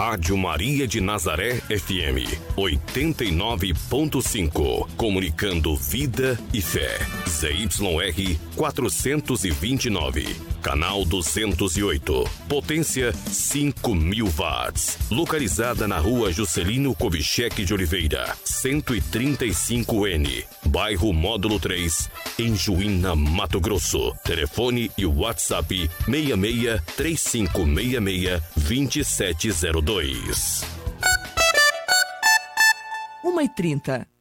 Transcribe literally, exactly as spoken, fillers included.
Rádio Maria de Nazaré F M, oitenta e nove ponto cinco. Comunicando vida e fé. Z Y R quatrocentos e vinte e nove. Canal duzentos e oito. Potência cinco mil watts. Localizada na rua Juscelino Kubitschek de Oliveira, cento e trinta e cinco N. Bairro Módulo três, em Juína, Mato Grosso. Telefone e WhatsApp seis seis três cinco seis seis dois sete zero dois. uma e trinta.